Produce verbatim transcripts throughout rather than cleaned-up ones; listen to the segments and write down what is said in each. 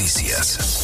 Noticias.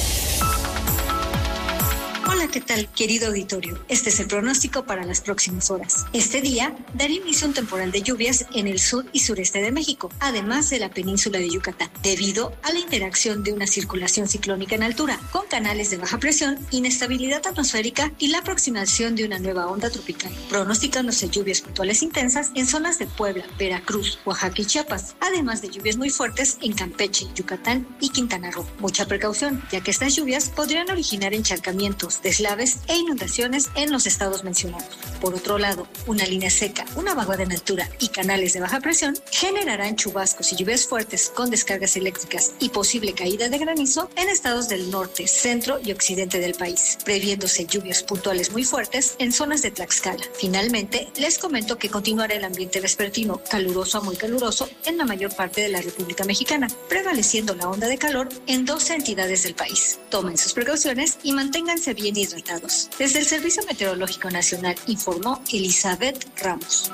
Hola, ¿qué tal, querido auditorio? Este es el pronóstico para las próximas horas. Este día dará inicio a un temporal de lluvias en el sur y sureste de México, además de la península de Yucatán, debido a la interacción de una circulación ciclónica en altura, con canales de baja presión, inestabilidad atmosférica y la aproximación de una nueva onda tropical, pronosticándose lluvias puntuales intensas en zonas de Puebla, Veracruz, Oaxaca y Chiapas, además de lluvias muy fuertes en Campeche, Yucatán y Quintana Roo. Mucha precaución, ya que estas lluvias podrían originar encharcamientos, deslaves e inundaciones en los estados mencionados. Por otro lado, una línea seca, una vaguada en altura y canales de baja presión generarán chubascos y lluvias fuertes con descargas eléctricas y posible caída de granizo en estados del norte, centro y occidente del país, previéndose lluvias puntuales muy fuertes en zonas de Tlaxcala. Finalmente, les comento que continuará el ambiente vespertino, caluroso a muy caluroso en la mayor parte de la República Mexicana, prevaleciendo la onda de calor en doce entidades del país. Tomen sus precauciones y manténganse bien hidratados. Desde el Servicio Meteorológico Nacional informó Elizabeth Ramos.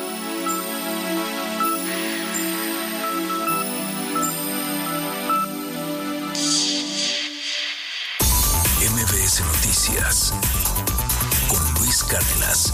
M B S Noticias con Luis Cárdenas.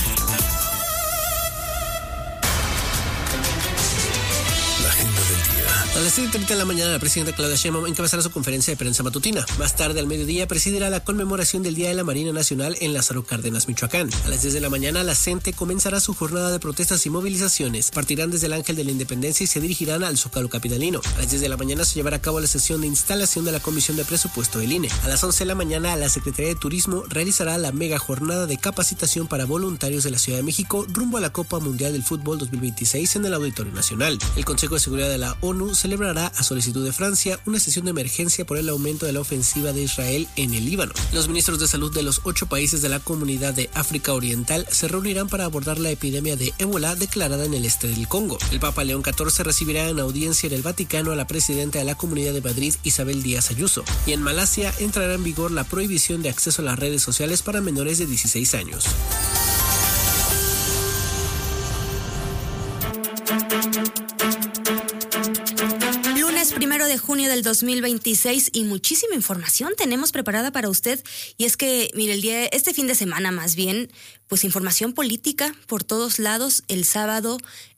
La agenda del día. A las siete treinta de la mañana, la presidenta Claudia Sheinbaum encabezará su conferencia de prensa matutina. Más tarde, al mediodía, presidirá la conmemoración del Día de la Marina Nacional en Lázaro Cárdenas, Michoacán. A las diez de la mañana, la CENTE comenzará su jornada de protestas y movilizaciones. Partirán desde el Ángel de la Independencia y se dirigirán al Zócalo capitalino. A las diez de la mañana se llevará a cabo la sesión de instalación de la Comisión de Presupuesto del I N E. A las once de la mañana, la Secretaría de Turismo realizará la mega jornada de capacitación para voluntarios de la Ciudad de México rumbo a la Copa Mundial del Fútbol dos mil veintiséis en el Auditorio Nacional. El Consejo de Seguridad de la ONU celebrará, a solicitud de Francia, una sesión de emergencia por el aumento de la ofensiva de Israel en el Líbano. Los ministros de salud de los ocho países de la Comunidad de África Oriental se reunirán para abordar la epidemia de ébola declarada en el este del Congo. El Papa León catorce recibirá en audiencia en el Vaticano a la presidenta de la Comunidad de Madrid, Isabel Díaz Ayuso. Y en Malasia entrará en vigor la prohibición de acceso a las redes sociales para menores de dieciséis años. Primero de junio del dos mil veintiséis y muchísima información tenemos preparada para usted. Y es que, mire, el día, este fin de semana más bien, pues información política por todos lados. El sábado,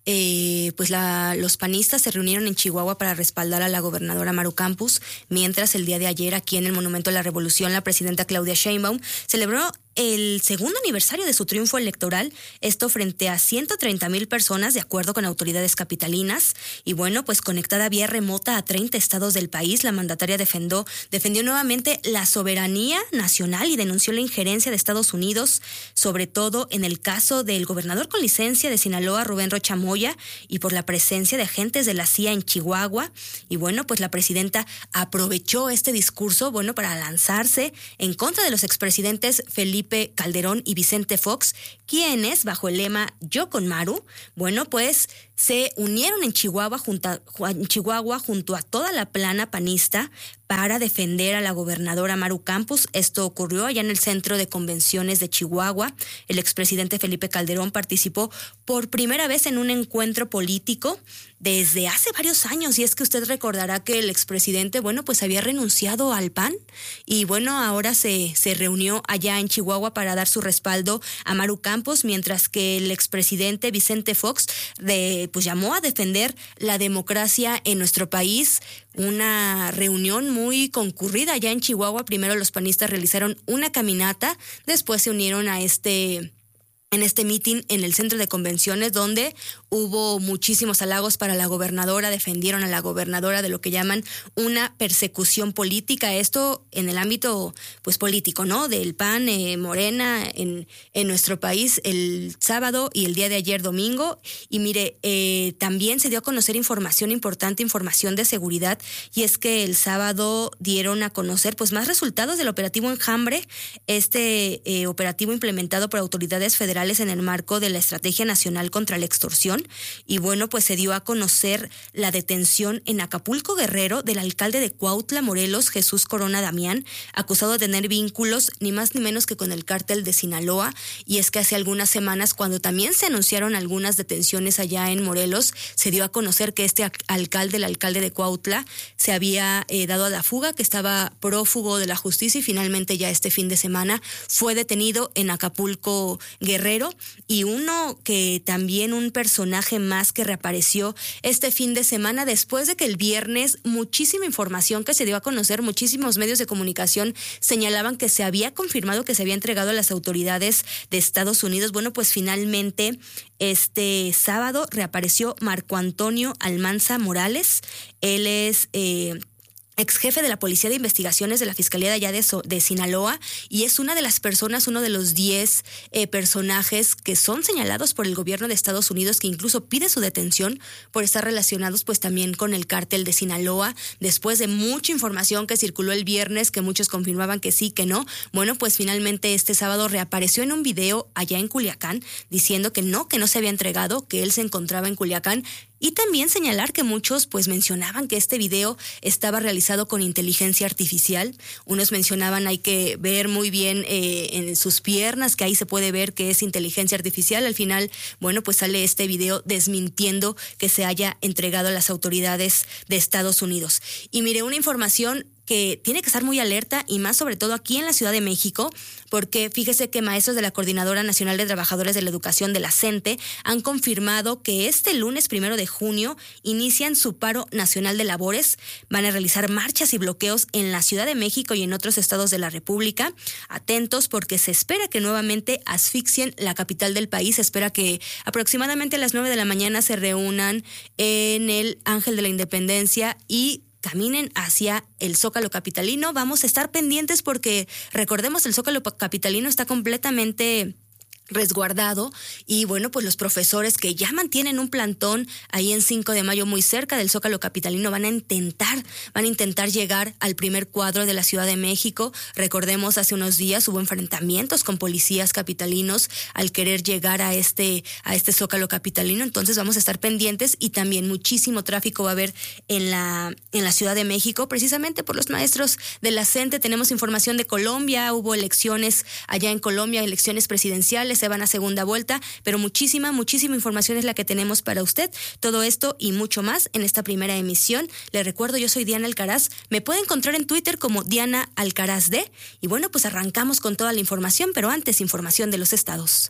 eh, pues la, los panistas se reunieron en Chihuahua para respaldar a la gobernadora Maru Campos, mientras el día de ayer aquí en el Monumento a la Revolución la presidenta Claudia Sheinbaum celebró el segundo aniversario de su triunfo electoral, esto frente a ciento treinta mil personas de acuerdo con autoridades capitalinas. Y bueno, pues conectada vía remota a treinta estados del país, la mandataria defendió, defendió nuevamente la soberanía nacional y denunció la injerencia de Estados Unidos, sobre todo en el caso del gobernador con licencia de Sinaloa, Rubén Rocha Moya, y por la presencia de agentes de la C I A en Chihuahua. Y bueno, pues la presidenta aprovechó este discurso, bueno, para lanzarse en contra de los expresidentes Felipe Calderón y Vicente Fox, quienes, bajo el lema Yo con Maru, bueno, pues se unieron en Chihuahua junto a, en Chihuahua junto a toda la plana panista para defender a la gobernadora Maru Campos. Esto ocurrió allá en el Centro de Convenciones de Chihuahua. El expresidente Felipe Calderón participó por primera vez en un encuentro político desde hace varios años, y es que usted recordará que el expresidente, bueno, pues había renunciado al P A N y bueno, ahora se, se reunió allá en Chihuahua para dar su respaldo a Maru Campos, mientras que el expresidente Vicente Fox de, pues llamó a defender la democracia en nuestro país. Una reunión muy concurrida allá en Chihuahua. Primero los panistas realizaron una caminata, después se unieron a este... en este mitin en el Centro de Convenciones, donde hubo muchísimos halagos para la gobernadora, defendieron a la gobernadora de lo que llaman una persecución política, esto en el ámbito pues político, ¿no? Del P A N, eh, Morena, en, en nuestro país el sábado y el día de ayer domingo. Y mire, eh, también se dio a conocer información importante, información de seguridad, y es que el sábado dieron a conocer pues más resultados del operativo Enjambre, este eh, operativo implementado por autoridades federales en el marco de la Estrategia Nacional contra la Extorsión, información y bueno, pues se dio a conocer la detención en Acapulco, Guerrero, del alcalde de Cuautla, Morelos, Jesús Corona Damián, acusado de tener vínculos ni más ni menos que con el cártel de Sinaloa. Y es que hace algunas semanas, cuando también se anunciaron algunas detenciones allá en Morelos, se dio a conocer que este alcalde, el alcalde de Cuautla, se había eh, dado a la fuga, que estaba prófugo de la justicia y finalmente ya este fin de semana fue detenido en Acapulco, Guerrero. Y uno que también un personaje más que reapareció este fin de semana después de que el viernes muchísima información que se dio a conocer, muchísimos medios de comunicación señalaban que se había confirmado que se había entregado a las autoridades de Estados Unidos. Bueno, pues finalmente este sábado reapareció Marco Antonio Almanza Morales. Él es eh, ex jefe de la Policía de Investigaciones de la Fiscalía de allá de, so, de Sinaloa y es una de las personas, uno de los diez eh, personajes que son señalados por el gobierno de Estados Unidos, que incluso pide su detención por estar relacionados pues también con el cártel de Sinaloa, después de mucha información que circuló el viernes, que muchos confirmaban que sí, que no. Bueno, pues finalmente este sábado reapareció en un video allá en Culiacán, diciendo que no, que no se había entregado, que él se encontraba en Culiacán. Y también señalar que muchos pues mencionaban que este video estaba realizado con inteligencia artificial. Unos mencionaban hay que ver muy bien eh, en sus piernas, que ahí se puede ver que es inteligencia artificial. Al final, bueno, pues sale este video desmintiendo que se haya entregado a las autoridades de Estados Unidos. Y mire, una información que tiene que estar muy alerta y más sobre todo aquí en la Ciudad de México, porque fíjese que maestros de la Coordinadora Nacional de Trabajadores de la Educación de la CENTE han confirmado que este lunes primero de junio inician su paro nacional de labores. Van a realizar marchas y bloqueos en la Ciudad de México y en otros estados de la República. Atentos porque se espera que nuevamente asfixien la capital del país. Se espera que aproximadamente a las nueve de la mañana se reúnan en el Ángel de la Independencia y caminen hacia el Zócalo Capitalino. Vamos a estar pendientes porque, recordemos, el Zócalo Capitalino está completamente resguardado y bueno, pues los profesores que ya mantienen un plantón ahí en cinco de mayo muy cerca del Zócalo Capitalino van a intentar, van a intentar llegar al primer cuadro de la Ciudad de México. Recordemos, hace unos días hubo enfrentamientos con policías capitalinos al querer llegar a este, a este Zócalo Capitalino, entonces vamos a estar pendientes y también muchísimo tráfico va a haber en la, en la Ciudad de México, precisamente por los maestros de la CENTE. Tenemos información de Colombia, hubo elecciones allá en Colombia, elecciones presidenciales, se van a segunda vuelta, pero muchísima, muchísima información es la que tenemos para usted. Todo esto y mucho más en esta primera emisión. Le recuerdo, yo soy Diana Alcaraz. Me puede encontrar en Twitter como Diana Alcaraz D. Y bueno, pues arrancamos con toda la información, pero antes información de los estados.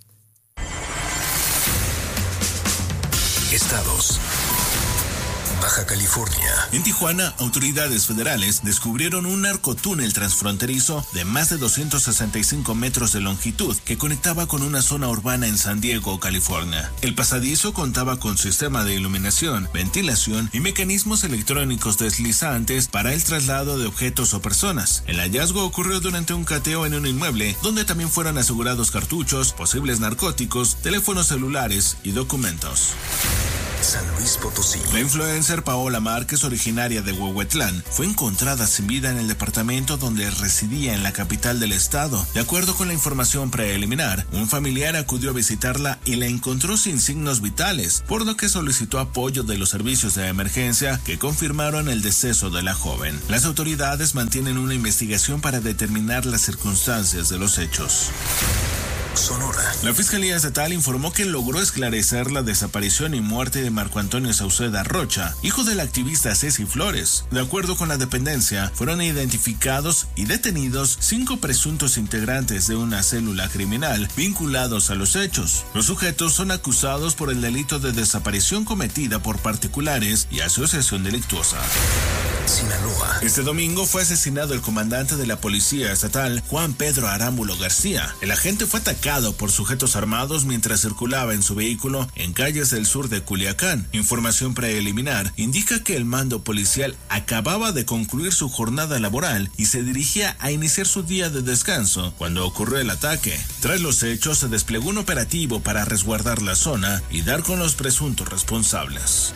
Estados. Baja California. En Tijuana, autoridades federales descubrieron un narcotúnel transfronterizo de más de doscientos sesenta y cinco metros de longitud que conectaba con una zona urbana en San Diego, California. El pasadizo contaba con sistema de iluminación, ventilación y mecanismos electrónicos deslizantes para el traslado de objetos o personas. El hallazgo ocurrió durante un cateo en un inmueble donde también fueron asegurados cartuchos, posibles narcóticos, teléfonos celulares y documentos. San Luis Potosí. La influencer Paola Márquez, originaria de Huehuetlán, fue encontrada sin vida en el departamento donde residía en la capital del estado. De acuerdo con la información preliminar, un familiar acudió a visitarla y la encontró sin signos vitales, por lo que solicitó apoyo de los servicios de emergencia que confirmaron el deceso de la joven. Las autoridades mantienen una investigación para determinar las circunstancias de los hechos. Sonora. La Fiscalía Estatal informó que logró esclarecer la desaparición y muerte de Marco Antonio Sauceda Rocha, hijo de la activista Ceci Flores. De acuerdo con la dependencia, fueron identificados y detenidos cinco presuntos integrantes de una célula criminal vinculados a los hechos. Los sujetos son acusados por el delito de desaparición cometida por particulares y asociación delictuosa. Sinaloa. Este domingo fue asesinado el comandante de la Policía Estatal, Juan Pedro Arámbulo García. El agente fue atacado por sujetos armados mientras circulaba en su vehículo en calles del sur de Culiacán. Información preliminar indica que el mando policial acababa de concluir su jornada laboral y se dirigía a iniciar su día de descanso cuando ocurrió el ataque. Tras los hechos, se desplegó un operativo para resguardar la zona y dar con los presuntos responsables.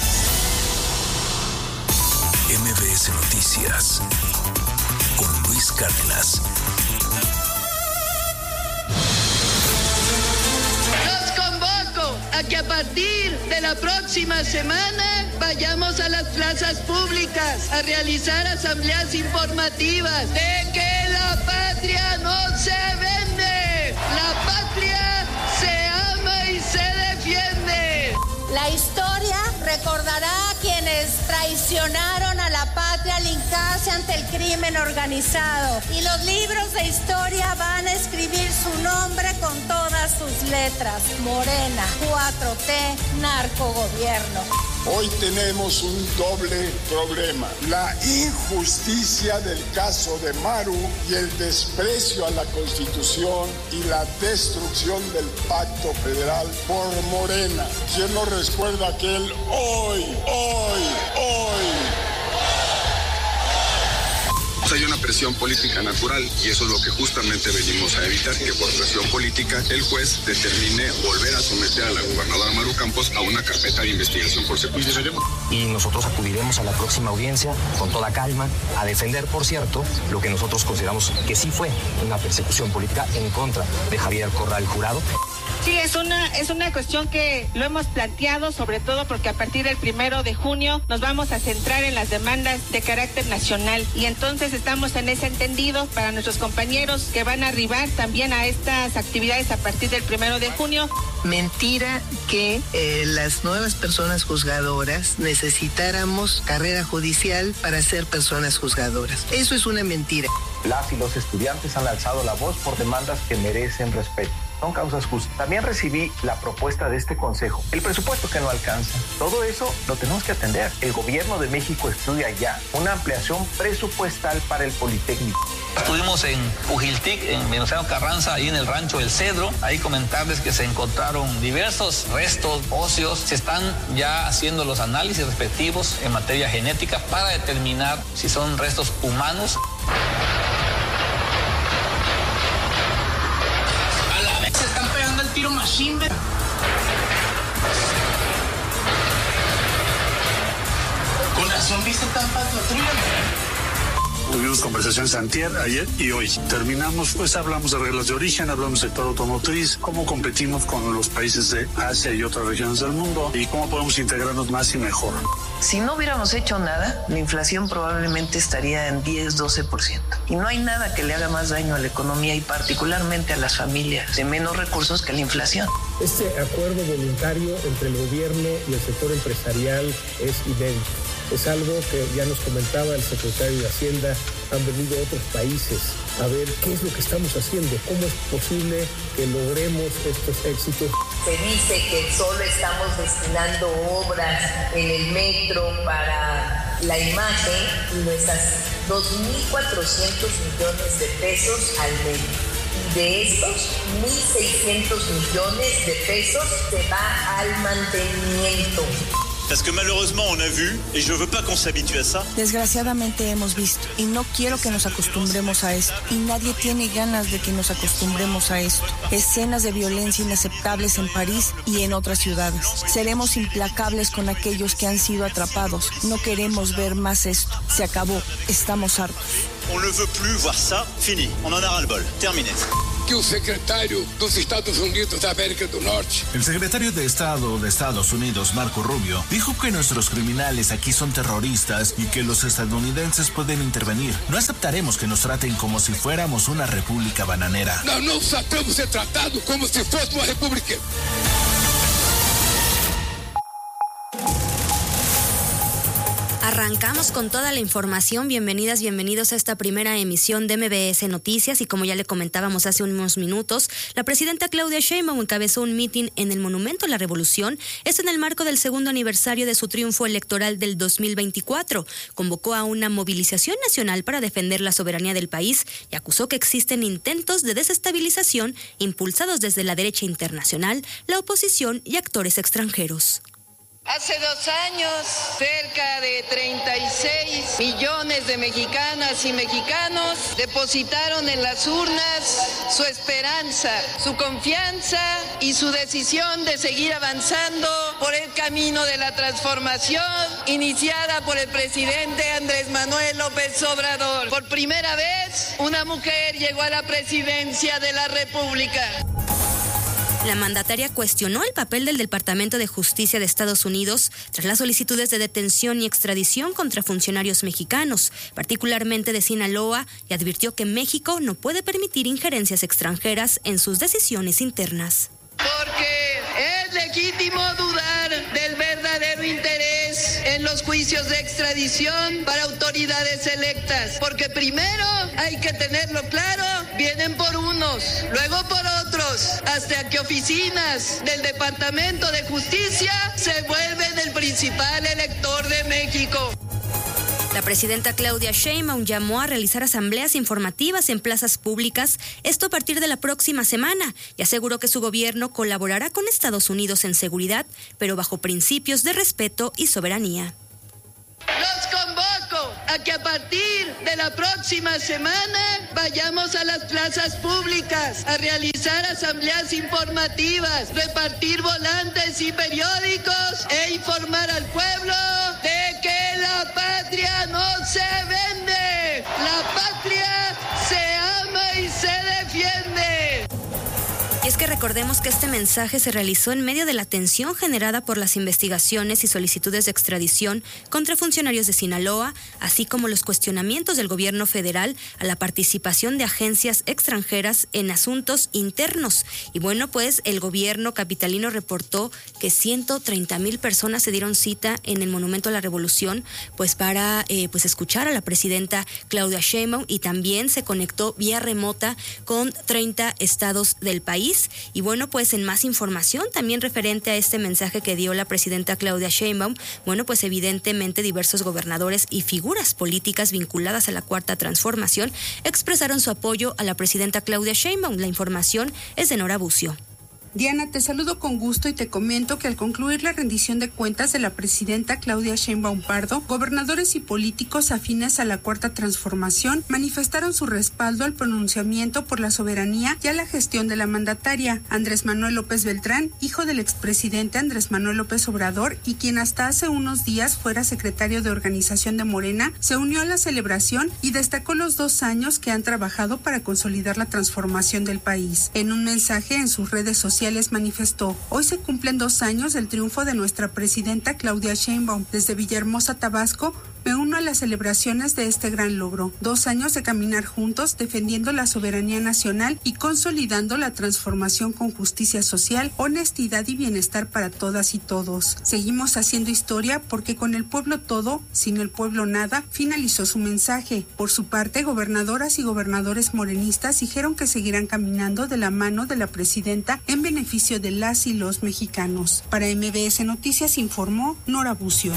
M V S Noticias con Luis Cárdenas. Los convoco a para que a partir de la próxima semana vayamos a las plazas públicas a realizar asambleas informativas de que la patria no se vende, la patria se ama y se defiende. La historia recordará a quienes traicionaron a la patria al hincarse ante el crimen organizado. Y los libros de historia van a escribir su nombre con todas sus letras. Morena, cuatro T, narcogobierno. Hoy tenemos un doble problema: la injusticia del caso de Maru y el desprecio a la Constitución y la destrucción del Pacto Federal por Morena. ¿Quién no recuerda aquel hoy, hoy, hoy? Hay una presión política natural y eso es lo que justamente venimos a evitar, que por presión política el juez determine volver a someter a la gobernadora Maru Campos a una carpeta de investigación por secuestro. Y nosotros acudiremos a la próxima audiencia con toda calma a defender, por cierto, lo que nosotros consideramos que sí fue una persecución política en contra de Javier Corral Jurado. Sí, es una, es una cuestión que lo hemos planteado, sobre todo porque a partir del primero de junio nos vamos a centrar en las demandas de carácter nacional y entonces estamos en ese entendido para nuestros compañeros que van a arribar también a estas actividades a partir del primero de junio. Mentira que eh, las nuevas personas juzgadoras necesitáramos carrera judicial para ser personas juzgadoras. Eso es una mentira. Las y los estudiantes han alzado la voz por demandas que merecen respeto. Son causas justas. También recibí la propuesta de este consejo, el presupuesto que no alcanza. Todo eso lo tenemos que atender. El gobierno de México estudia ya una ampliación presupuestal para el Politécnico. Estuvimos en Ujiltic, en Venustiano Carranza, ahí en el rancho El Cedro. Ahí comentarles que se encontraron diversos restos óseos. Se están ya haciendo los análisis respectivos en materia genética para determinar si son restos humanos. Se están pegando el tiro machine. Con razón viste tan patrulla. Tuvimos conversaciones antier, ayer y hoy. Terminamos, pues hablamos de reglas de origen, hablamos del sector automotriz, cómo competimos con los países de Asia y otras regiones del mundo y cómo podemos integrarnos más y mejor. Si no hubiéramos hecho nada, la inflación probablemente estaría en diez, doce por ciento. Y no hay nada que le haga más daño a la economía y particularmente a las familias de menos recursos que la inflación. Este acuerdo voluntario entre el gobierno y el sector empresarial es inédito. Es algo que ya nos comentaba el secretario de Hacienda, han venido otros países a ver qué es lo que estamos haciendo, cómo es posible que logremos estos éxitos. Se dice que solo estamos destinando obras en el metro para la imagen y nuestras dos mil cuatrocientos millones de pesos al metro. Y de estos, mil seiscientos millones de pesos se va al mantenimiento. Parce que malheureusement on a vu, et je veux pas qu'on s'habitue à ça. Desgraciadamente hemos visto, y no quiero que nos acostumbremos a esto, y nadie tiene ganas de que nos acostumbremos a esto. Escenas de violencia inaceptables en París y en otras ciudades. Seremos implacables con aquellos que han sido atrapados. No queremos ver más esto. Se acabó. Estamos hartos. On ne veut plus voir ça. Fini. On en a ras-le-bol. Terminé. Que o secretario dos Estados Unidos de América del Norte. El secretario de Estado de Estados Unidos, Marco Rubio, dijo que nuestros criminales aquí son terroristas y que los estadounidenses pueden intervenir. No aceptaremos que nos traten como si fuéramos una república bananera. No, no aceptamos ser tratado como si fuese una república. Arrancamos con toda la información. Bienvenidas, bienvenidos a esta primera emisión de M B S Noticias y como ya le comentábamos hace unos minutos, la presidenta Claudia Sheinbaum encabezó un mitin en el Monumento a la Revolución. Esto en el marco del segundo aniversario de su triunfo electoral del dos mil veinticuatro. Convocó a una movilización nacional para defender la soberanía del país y acusó que existen intentos de desestabilización impulsados desde la derecha internacional, la oposición y actores extranjeros. Hace dos años, cerca de treinta y seis millones de mexicanas y mexicanos depositaron en las urnas su esperanza, su confianza y su decisión de seguir avanzando por el camino de la transformación iniciada por el presidente Andrés Manuel López Obrador. Por primera vez, una mujer llegó a la presidencia de la República. La mandataria cuestionó el papel del Departamento de Justicia de Estados Unidos tras las solicitudes de detención y extradición contra funcionarios mexicanos, particularmente de Sinaloa, y advirtió que México no puede permitir injerencias extranjeras en sus decisiones internas. Porque es legítimo dudar del verdadero interés en los juicios de extradición para autoridades electas, porque primero hay que tenerlo claro, vienen por unos, luego por otros, hasta que oficinas del Departamento de Justicia se vuelven el principal elector de México. La presidenta Claudia Sheinbaum llamó a realizar asambleas informativas en plazas públicas, esto a partir de la próxima semana, y aseguró que su gobierno colaborará con Estados Unidos en seguridad, pero bajo principios de respeto y soberanía. Los convoco a que a partir de la próxima semana vayamos a las plazas públicas a realizar asambleas informativas, repartir volantes y periódicos e informar al pueblo de que la patria no se vende, la patria se ama y se defiende. Y es que recordemos que este mensaje se realizó en medio de la tensión generada por las investigaciones y solicitudes de extradición contra funcionarios de Sinaloa, así como los cuestionamientos del gobierno federal a la participación de agencias extranjeras en asuntos internos. Y bueno, pues el gobierno capitalino reportó que ciento treinta mil personas se dieron cita en el Monumento a la Revolución, pues para eh, pues escuchar a la presidenta Claudia Sheinbaum, y también se conectó vía remota con treinta estados del país. Y bueno, pues en más información también referente a este mensaje que dio la presidenta Claudia Sheinbaum, bueno, pues evidentemente diversos gobernadores y figuras políticas vinculadas a la Cuarta Transformación expresaron su apoyo a la presidenta Claudia Sheinbaum. La información es de Nora Bucio. Diana, te saludo con gusto y te comento que al concluir la rendición de cuentas de la presidenta Claudia Sheinbaum Pardo, gobernadores y políticos afines a la Cuarta Transformación manifestaron su respaldo al pronunciamiento por la soberanía y a la gestión de la mandataria. Andrés Manuel López Beltrán, hijo del expresidente Andrés Manuel López Obrador y quien hasta hace unos días fuera secretario de organización de Morena, se unió a la celebración y destacó los dos años que han trabajado para consolidar la transformación del país. En un mensaje en sus redes sociales manifestó: hoy se cumplen dos años del triunfo de nuestra presidenta Claudia Sheinbaum. Desde Villahermosa, Tabasco, me uno a las celebraciones de este gran logro. Dos años de caminar juntos, defendiendo la soberanía nacional y consolidando la transformación con justicia social, honestidad y bienestar para todas y todos. Seguimos haciendo historia porque con el pueblo todo, sin el pueblo nada, finalizó su mensaje. Por su parte, gobernadoras y gobernadores morenistas dijeron que seguirán caminando de la mano de la presidenta en beneficio de las y los mexicanos. Para M B S Noticias informó Nora Bucio.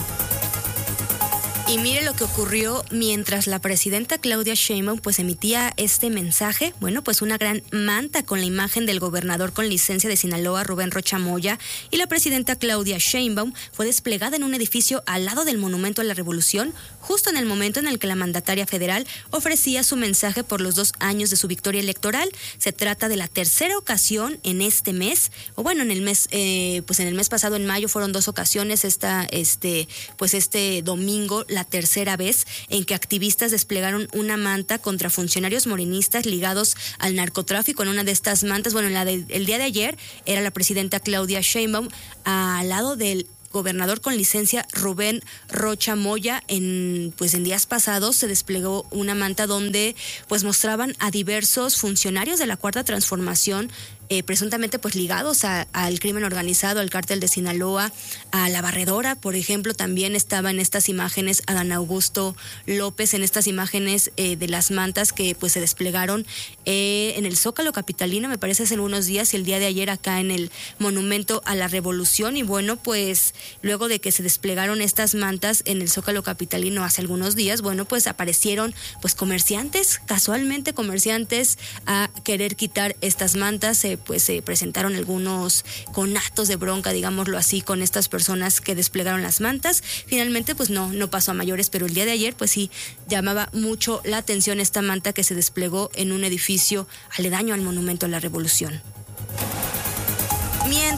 Y mire lo que ocurrió mientras la presidenta Claudia Sheinbaum pues emitía este mensaje. Bueno, pues una gran manta con la imagen del gobernador con licencia de Sinaloa, Rubén Rocha Moya, y la presidenta Claudia Sheinbaum fue desplegada en un edificio al lado del Monumento a la Revolución, justo en el momento en el que la mandataria federal ofrecía su mensaje por los dos años de su victoria electoral. Se trata de la tercera ocasión en este mes, o bueno, en el mes, eh, pues en el mes pasado, en mayo, fueron dos ocasiones, esta, este, pues este domingo, la tercera vez en que activistas desplegaron una manta contra funcionarios morenistas ligados al narcotráfico. En una de estas mantas, bueno, en la de, el día de ayer era la presidenta Claudia Sheinbaum al lado del gobernador con licencia Rubén Rocha Moya. En pues en días pasados se desplegó una manta donde pues mostraban a diversos funcionarios de la Cuarta Transformación, Eh, presuntamente pues ligados a, al crimen organizado, al cártel de Sinaloa, a la barredora, por ejemplo. También estaba en estas imágenes Adán Augusto López, en estas imágenes eh, de las mantas que pues se desplegaron eh, en el Zócalo capitalino, me parece hace unos días, y el día de ayer acá en el Monumento a la Revolución. Y bueno, pues luego de que se desplegaron estas mantas en el Zócalo capitalino hace algunos días, bueno, pues aparecieron pues comerciantes, casualmente comerciantes, a querer quitar estas mantas. Eh, pues se presentaron algunos conatos de bronca, digámoslo así, con estas personas que desplegaron las mantas. Finalmente pues no, no pasó a mayores, pero el día de ayer pues sí llamaba mucho la atención esta manta que se desplegó en un edificio aledaño al Monumento a la Revolución. Mientras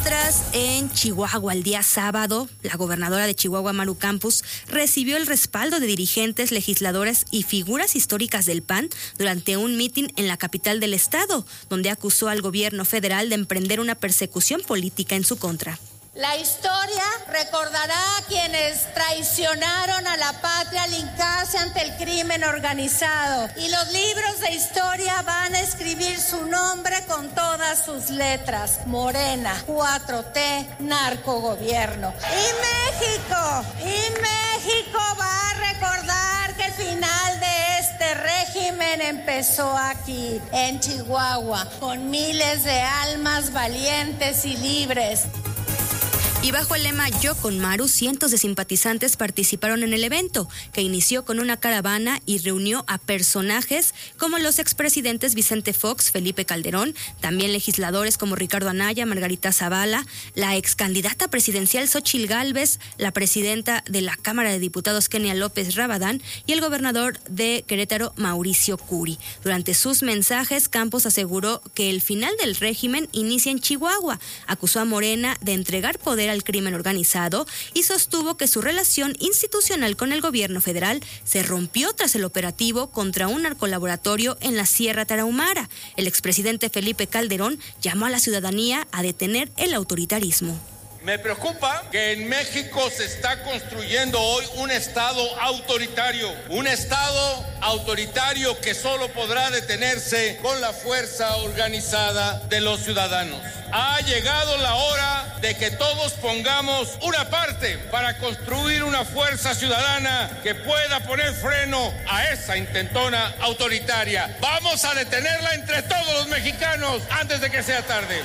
Mientras, en Chihuahua, el día sábado, la gobernadora de Chihuahua, Maru Campos, recibió el respaldo de dirigentes, legisladores y figuras históricas del P A N durante un mitin en la capital del estado, donde acusó al gobierno federal de emprender una persecución política en su contra. La historia recordará a quienes traicionaron a la patria al hincarse ante el crimen organizado. Y los libros de historia van a escribir su nombre con todas sus letras. Morena, cuatro T, narcogobierno. Y México, y México va a recordar que el final de este régimen empezó aquí, en Chihuahua, con miles de almas valientes y libres. Y bajo el lema Yo con Maru, cientos de simpatizantes participaron en el evento, que inició con una caravana y reunió a personajes como los expresidentes Vicente Fox, Felipe Calderón, también legisladores como Ricardo Anaya, Margarita Zavala, la excandidata presidencial Xóchitl Gálvez, la presidenta de la Cámara de Diputados Kenia López Rabadán y el gobernador de Querétaro, Mauricio Curi. Durante sus mensajes, Campos aseguró que el final del régimen inicia en Chihuahua, acusó a Morena de entregar poder al crimen organizado y sostuvo que su relación institucional con el gobierno federal se rompió tras el operativo contra un narcolaboratorio en la Sierra Tarahumara. El expresidente Felipe Calderón llamó a la ciudadanía a detener el autoritarismo. Me preocupa que en México se está construyendo hoy un Estado autoritario, un Estado autoritario que solo podrá detenerse con la fuerza organizada de los ciudadanos. Ha llegado la hora de que todos pongamos una parte para construir una fuerza ciudadana que pueda poner freno a esa intentona autoritaria. Vamos a detenerla entre todos los mexicanos antes de que sea tarde.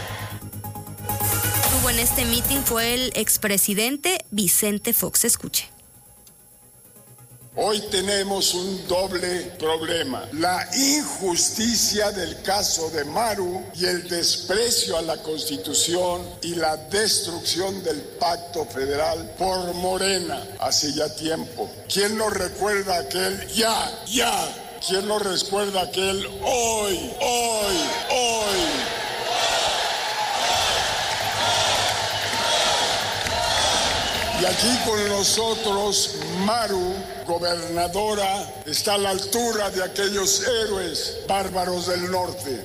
En este mitin fue el expresidente Vicente Fox. Escuche. Hoy tenemos un doble problema: la injusticia del caso de Maru y el desprecio a la Constitución y la destrucción del pacto federal por Morena hace ya tiempo. ¿Quién nos recuerda aquel ya, ya? ¿Quién nos recuerda aquel hoy, hoy, hoy? Y aquí con nosotros, Maru, gobernadora, está a la altura de aquellos héroes bárbaros del norte.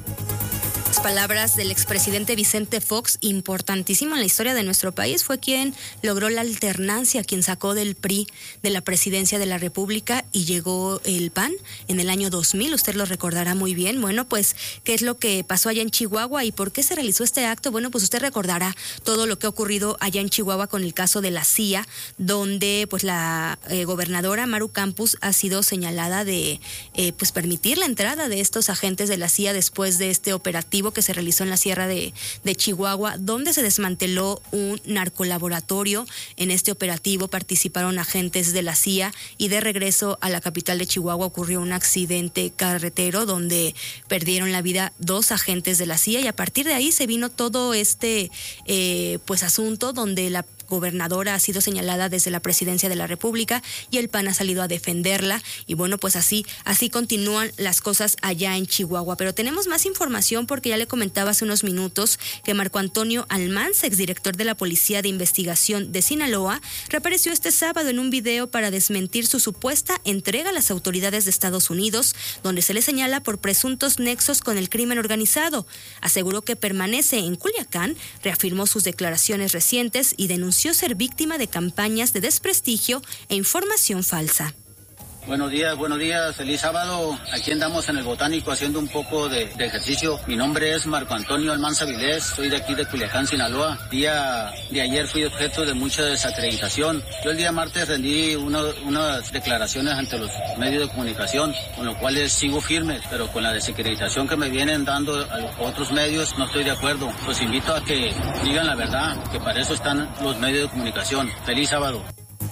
Palabras del expresidente Vicente Fox, importantísimo en la historia de nuestro país, fue quien logró la alternancia, quien sacó del P R I de la presidencia de la República y llegó el P A N en el año dos mil, usted lo recordará muy bien. Bueno, pues, ¿qué es lo que pasó allá en Chihuahua y por qué se realizó este acto? Bueno, pues usted recordará todo lo que ha ocurrido allá en Chihuahua con el caso de la C I A, donde pues la eh, gobernadora Maru Campos ha sido señalada de eh, pues permitir la entrada de estos agentes de la C I A después de este operativo que se realizó en la Sierra de, de Chihuahua, donde se desmanteló un narcolaboratorio. En este operativo participaron agentes de la C I A y de regreso a la capital de Chihuahua ocurrió un accidente carretero donde perdieron la vida dos agentes de la C I A y a partir de ahí se vino todo este eh, pues asunto donde la gobernadora ha sido señalada desde la presidencia de la República y el P A N ha salido a defenderla y bueno, pues así así continúan las cosas allá en Chihuahua. Pero tenemos más información porque ya le comentaba hace unos minutos que Marco Antonio Almanza, exdirector de la Policía de Investigación de Sinaloa, reapareció este sábado en un video para desmentir su supuesta entrega a las autoridades de Estados Unidos, donde se le señala por presuntos nexos con el crimen organizado. Aseguró que permanece en Culiacán, reafirmó sus declaraciones recientes y denunció ser víctima de campañas de desprestigio e información falsa. Buenos días, buenos días, feliz sábado. Aquí andamos en el Botánico haciendo un poco de, de ejercicio. Mi nombre es Marco Antonio Almanza Vilés, soy de aquí de Culiacán, Sinaloa. Día de ayer fui objeto de mucha desacreditación. Yo el día martes rendí uno, unas declaraciones ante los medios de comunicación, con los cuales sigo firme, pero con la desacreditación que me vienen dando a otros medios no estoy de acuerdo. Los invito a que digan la verdad, que para eso están los medios de comunicación. Feliz sábado.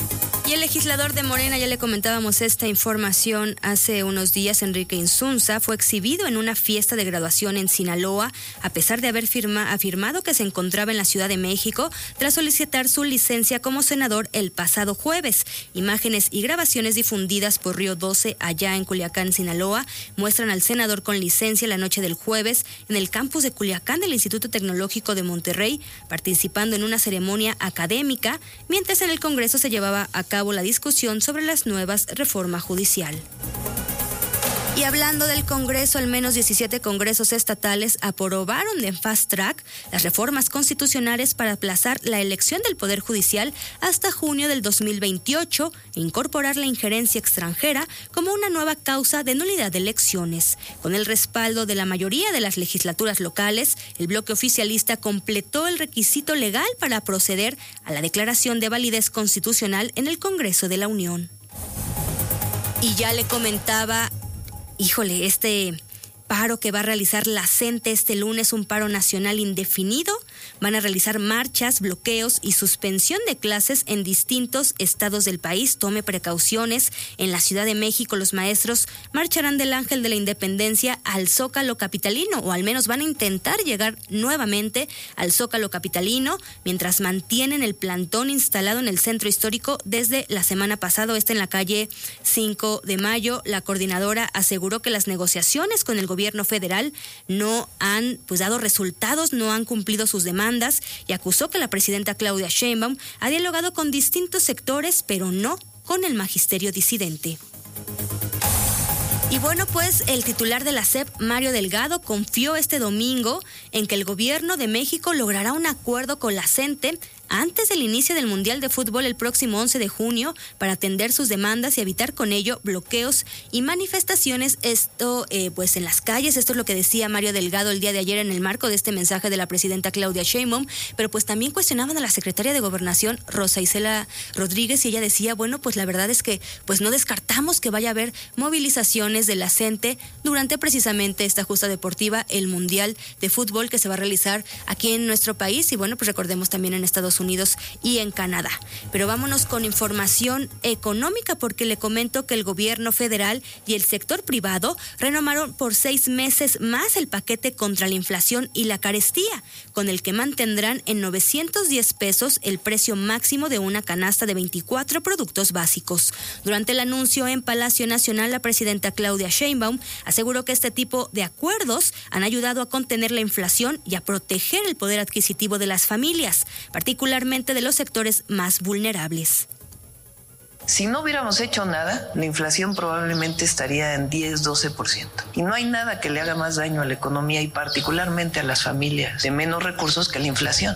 Y el legislador de Morena, ya le comentábamos esta información hace unos días, Enrique Insunza, fue exhibido en una fiesta de graduación en Sinaloa, a pesar de haber firma, afirmado que se encontraba en la Ciudad de México tras solicitar su licencia como senador el pasado jueves. Imágenes y grabaciones difundidas por Río doce, allá en Culiacán, Sinaloa, muestran al senador con licencia la noche del jueves en el campus de Culiacán del Instituto Tecnológico de Monterrey, participando en una ceremonia académica, mientras en el Congreso se llevaba a cabo la discusión sobre las nuevas reformas judicial. Y hablando del Congreso, al menos diecisiete congresos estatales aprobaron de fast track las reformas constitucionales para aplazar la elección del Poder Judicial hasta junio del dos mil veintiocho e incorporar la injerencia extranjera como una nueva causa de nulidad de elecciones. Con el respaldo de la mayoría de las legislaturas locales, el bloque oficialista completó el requisito legal para proceder a la declaración de validez constitucional en el Congreso de la Unión. Y ya le comentaba, híjole, este paro que va a realizar la CENTE este lunes, un paro nacional indefinido. Van a realizar marchas, bloqueos y suspensión de clases en distintos estados del país. Tome precauciones. En la Ciudad de México, los maestros marcharán del Ángel de la Independencia al Zócalo capitalino, o al menos van a intentar llegar nuevamente al Zócalo capitalino, mientras mantienen el plantón instalado en el centro histórico desde la semana pasada. Este en la calle cinco de mayo. La coordinadora aseguró que las negociaciones con el gobierno federal no han pues dado resultados, no han cumplido sus demandas, y acusó que la presidenta Claudia Sheinbaum ha dialogado con distintos sectores, pero no con el magisterio disidente. Y bueno, pues el titular de la S E P, Mario Delgado, confió este domingo en que el gobierno de México logrará un acuerdo con la CENTE antes del inicio del Mundial de Fútbol el próximo once de junio para atender sus demandas y evitar con ello bloqueos y manifestaciones, esto eh, pues en las calles. Esto es lo que decía Mario Delgado el día de ayer en el marco de este mensaje de la presidenta Claudia Sheinbaum, pero pues también cuestionaban a la secretaria de Gobernación, Rosa Isela Rodríguez, y ella decía, bueno, pues la verdad es que pues no descartamos que vaya a haber movilizaciones de la CENTE durante precisamente esta justa deportiva, el Mundial de Fútbol que se va a realizar aquí en nuestro país, y bueno, pues recordemos también en Estados Unidos y en Canadá. Pero vámonos con información económica, porque le comento que el gobierno federal y el sector privado renovaron por seis meses más el paquete contra la inflación y la carestía, con el que mantendrán en novecientos diez pesos el precio máximo de una canasta de veinticuatro productos básicos. Durante el anuncio en Palacio Nacional, la presidenta Claudia Sheinbaum aseguró que este tipo de acuerdos han ayudado a contener la inflación y a proteger el poder adquisitivo de las familias, particularmente de los sectores más vulnerables. Si no hubiéramos hecho nada, la inflación probablemente estaría en diez a doce por ciento. Y no hay nada que le haga más daño a la economía y particularmente a las familias de menos recursos que la inflación.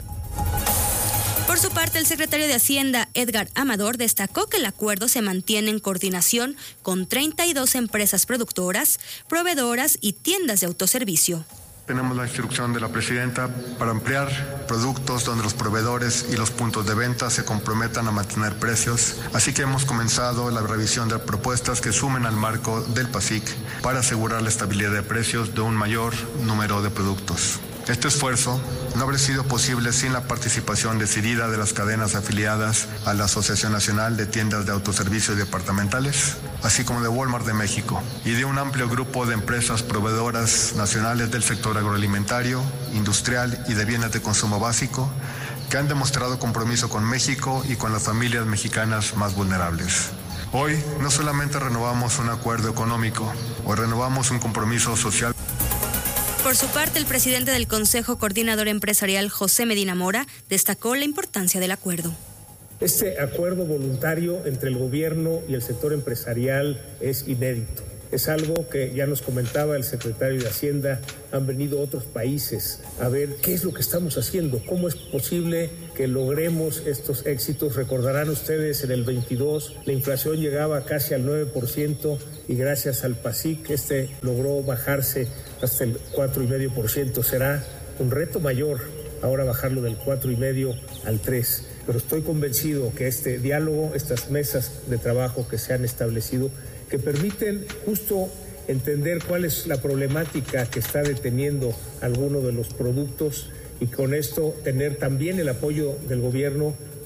Por su parte, el secretario de Hacienda, Edgar Amador, destacó que el acuerdo se mantiene en coordinación con treinta y dos empresas productoras, proveedoras y tiendas de autoservicio. Tenemos la instrucción de la presidenta para ampliar productos donde los proveedores y los puntos de venta se comprometan a mantener precios. Así que hemos comenzado la revisión de propuestas que sumen al marco del PASIC para asegurar la estabilidad de precios de un mayor número de productos. Este esfuerzo no habría sido posible sin la participación decidida de las cadenas afiliadas a la Asociación Nacional de Tiendas de Autoservicios Departamentales, así como de Walmart de México, y de un amplio grupo de empresas proveedoras nacionales del sector agroalimentario, industrial y de bienes de consumo básico, que han demostrado compromiso con México y con las familias mexicanas más vulnerables. Hoy no solamente renovamos un acuerdo económico, hoy renovamos un compromiso social. Por su parte, el presidente del Consejo Coordinador Empresarial, José Medina Mora, destacó la importancia del acuerdo. Este acuerdo voluntario entre el gobierno y el sector empresarial es inédito. Es algo que ya nos comentaba el secretario de Hacienda, han venido otros países a ver qué es lo que estamos haciendo, cómo es posible que logremos estos éxitos. Recordarán ustedes, en el veintidós la inflación llegaba casi al nueve por ciento y gracias al PASIC este logró bajarse hasta el cuatro coma cinco por ciento. Será un reto mayor ahora bajarlo del cuatro coma cinco al tres por ciento. Pero estoy convencido que este diálogo, estas mesas de trabajo que se han establecido, que permiten justo entender cuál es la problemática que está deteniendo alguno de los productos y con esto tener también el apoyo del gobierno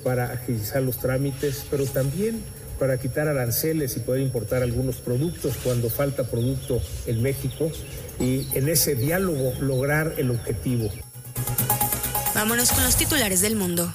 para agilizar los trámites, pero también para quitar aranceles y poder importar algunos productos cuando falta producto en México y en ese diálogo lograr el objetivo. Vámonos con los titulares del mundo.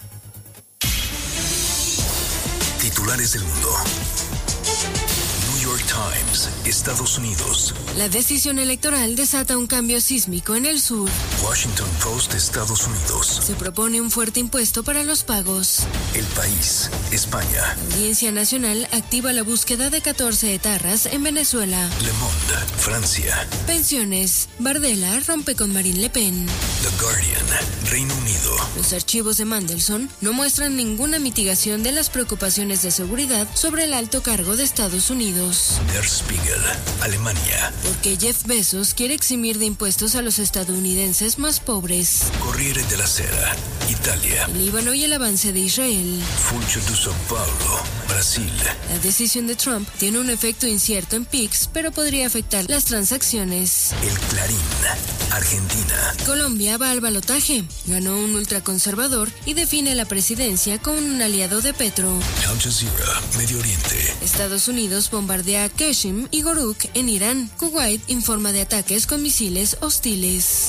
Titulares del mundo. New York Times, Estados Unidos. La decisión electoral desata un cambio sísmico en el sur. Washington Post, Estados Unidos. Se propone un fuerte impuesto para los pagos. El País, España. La Audiencia Nacional activa la búsqueda de catorce etarras en Venezuela. Le Monde, Francia. Pensiones. Bardella rompe con Marine Le Pen. The Guardian, Reino Unido. Los archivos de Mandelson no muestran ninguna mitigación de las preocupaciones de seguridad sobre el alto cargo de Estados Unidos. Der Spiegel, Alemania. Porque Jeff Bezos quiere eximir de impuestos a los estadounidenses más pobres. Corriere della Sera, Italia. El Líbano y el avance de Israel. Funcho de São Paulo, Brasil. La decisión de Trump tiene un efecto incierto en P I X, pero podría afectar las transacciones. El Clarín, Argentina. Colombia va al balotaje. Ganó un ultraconservador y define la presidencia con un aliado de Petro. Al Jazeera, Medio Oriente. Estados Unidos bombardea a Qasem y Goruk en Irán. Kuwait informa de ataques con misiles hostiles.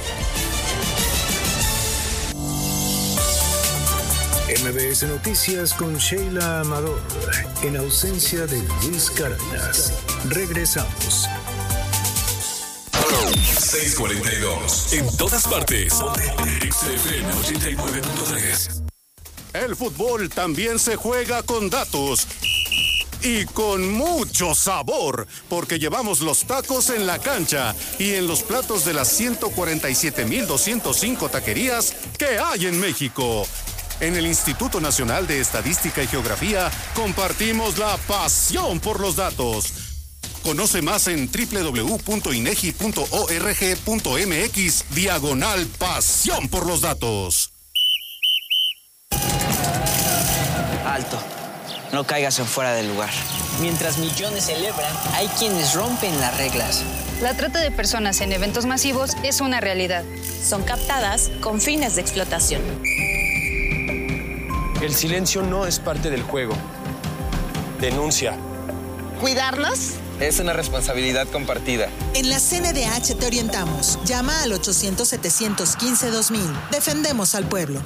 M B S Noticias con Sheila Amador, en ausencia de Luis Cárdenas. Regresamos. seis cuarenta y dos. En todas partes. X F M ochenta y nueve punto tres. El fútbol también se juega con datos. Y con mucho sabor, porque llevamos los tacos en la cancha y en los platos de las ciento cuarenta y siete mil doscientos cinco taquerías que hay en México. En el Instituto Nacional de Estadística y Geografía compartimos la pasión por los datos. Conoce más en doble u doble u doble u punto inegi punto org punto mx diagonal pasión por los datos. Alto. No caigas en fuera del lugar. Mientras millones celebran, hay quienes rompen las reglas. La trata de personas en eventos masivos es una realidad. Son captadas con fines de explotación. El silencio no es parte del juego. Denuncia. ¿Cuidarnos? Es una responsabilidad compartida. En la C N D H te orientamos. Llama al ochocientos, setecientos quince, dos mil. Defendemos al pueblo.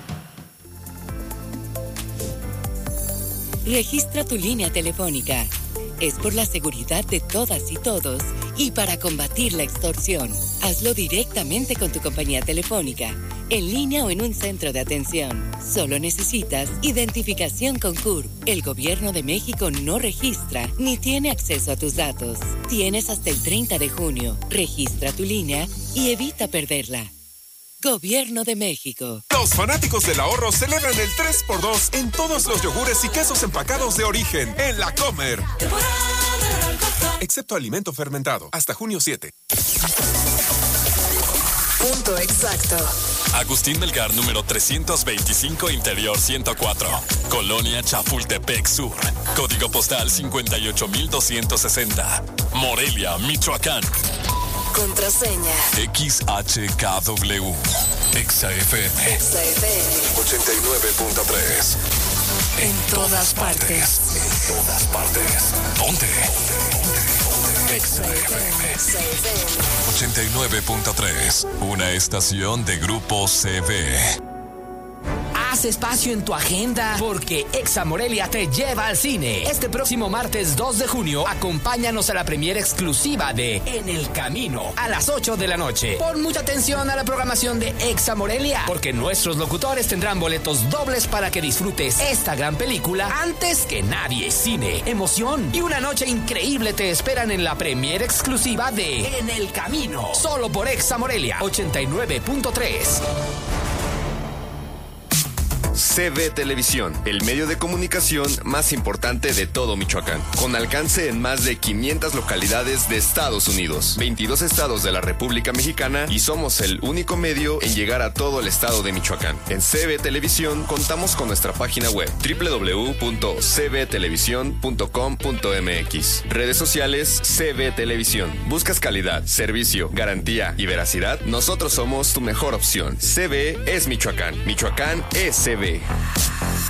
Registra tu línea telefónica. Es por la seguridad de todas y todos y para combatir la extorsión. Hazlo directamente con tu compañía telefónica, en línea o en un centro de atención. Solo necesitas identificación con C U R P. El Gobierno de México no registra ni tiene acceso a tus datos. Tienes hasta el treinta de junio. Registra tu línea y evita perderla. Gobierno de México. Los fanáticos del ahorro celebran el tres por dos en todos los yogures y quesos empacados de origen en La Comer. Excepto alimento fermentado. Hasta junio siete. Punto exacto. Agustín Melgar, número trescientos veinticinco, Interior ciento cuatro. Colonia Chapultepec Sur. Código postal cincuenta y ocho mil doscientos sesenta. Morelia, Michoacán. Contraseña. X H K W. Exa F M. Exa F M. ochenta y nueve punto tres. En todas partes. En todas partes. ¿Dónde? Exa F M. ochenta y nueve punto tres. Una estación de Grupo C V. Haz espacio en tu agenda porque Exa Morelia te lleva al cine. Este próximo martes dos de junio, acompáñanos a la premiere exclusiva de En el Camino a las ocho de la noche. Pon mucha atención a la programación de Exa Morelia porque nuestros locutores tendrán boletos dobles para que disfrutes esta gran película antes que nadie. Cine, emoción y una noche increíble te esperan en la premiere exclusiva de En el Camino. Solo por Exa Morelia ochenta y nueve punto tres. C V Televisión, el medio de comunicación más importante de todo Michoacán, con alcance en más de quinientas localidades de Estados Unidos, veintidós estados de la República Mexicana y somos el único medio en llegar a todo el estado de Michoacán. En C V Televisión contamos con nuestra página web doble u doble u doble u punto c v televisión punto com punto m x, redes sociales C V Televisión. ¿Buscas calidad, servicio, garantía y veracidad? Nosotros somos tu mejor opción. C V es Michoacán, Michoacán es C V.